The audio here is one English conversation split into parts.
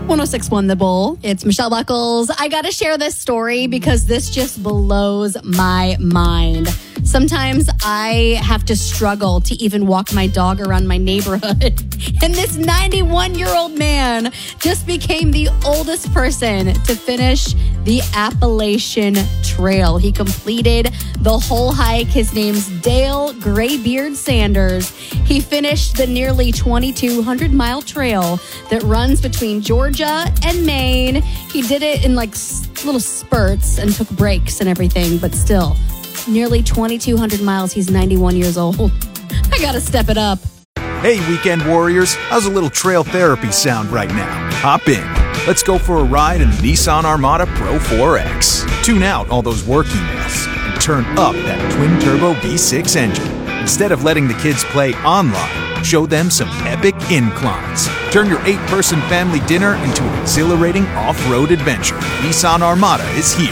106.1 The Bull. It's Michelle Buckles. I got to share this story because this just blows my mind. Sometimes I have to struggle to even walk my dog around my neighborhood. And this 91-year-old man just became the oldest person to finish the Appalachian Trail. He completed the whole hike. His name's Dale Graybeard Sanders. He finished the nearly 2,200-mile trail that runs between Georgia and Maine. He did it in like little spurts and took breaks and everything, but still, nearly 2,200 miles. He's 91 years old. I gotta step it up. Hey, weekend warriors. How's a little trail therapy sound right now? Hop in. Let's go for a ride in the Nissan Armada Pro 4X. Tune out all those work emails and turn up that twin-turbo V6 engine. Instead of letting the kids play online, show them some epic inclines. Turn your 8-person family dinner into an exhilarating off-road adventure. Nissan Armada is here.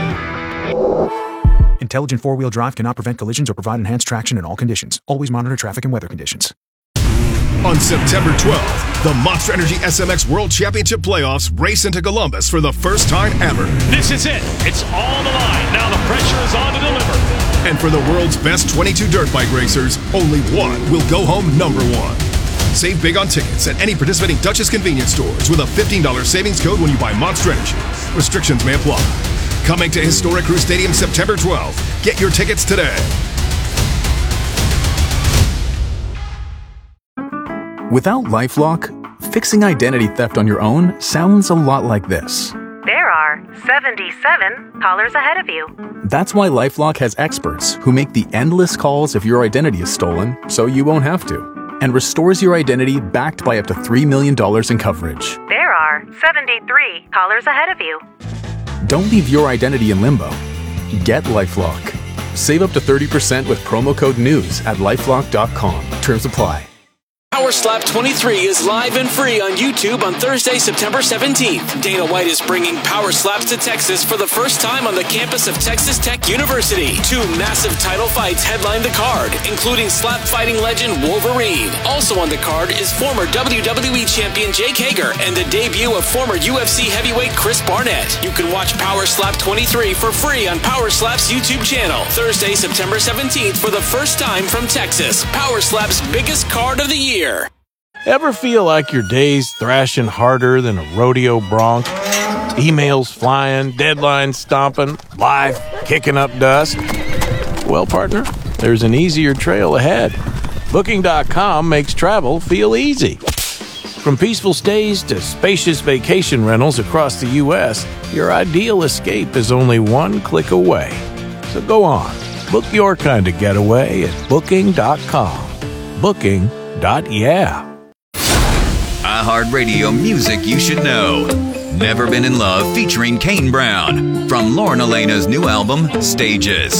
Intelligent four-wheel drive cannot prevent collisions or provide enhanced traction in all conditions. Always monitor traffic and weather conditions. On September 12th, the Monster Energy SMX World Championship Playoffs race into Columbus for the first time ever. This is it. It's all on the line. Now the pressure is on to deliver. And for the world's best 22 dirt bike racers, only one will go home number one. Save big on tickets at any participating Dutchess convenience stores with a $15 savings code when you buy Monster Energy. Restrictions may apply. Coming to Historic Crew Stadium September 12th. Get your tickets today. Without LifeLock, fixing identity theft on your own sounds a lot like this. There are 77 callers ahead of you. That's why LifeLock has experts who make the endless calls if your identity is stolen so you won't have to, and restores your identity backed by up to $3 million in coverage. There are 73 callers ahead of you. Don't leave your identity in limbo. Get LifeLock. Save up to 30% with promo code NEWS at LifeLock.com. Terms apply. Power Slap 23 is live and free on YouTube on Thursday, September 17th. Dana White is bringing Power Slaps to Texas for the first time on the campus of Texas Tech University. 2 massive title fights headline the card, including slap fighting legend Wolverine. Also on the card is former WWE champion Jake Hager and the debut of former UFC heavyweight Chris Barnett. You can watch Power Slap 23 for free on Power Slap's YouTube channel. Thursday, September 17th for the first time from Texas. Power Slap's biggest card of the year. Ever feel like your day's thrashing harder than a rodeo bronc? Emails flying, deadlines stomping, life kicking up dust? Well, partner, there's an easier trail ahead. Booking.com makes travel feel easy. From peaceful stays to spacious vacation rentals across the U.S., your ideal escape is only one click away. So go on, book your kind of getaway at Booking.com. Booking.yeah. iHeartRadio music you should know. Never Been in Love featuring Kane Brown from Lauren Elena's new album, Stages.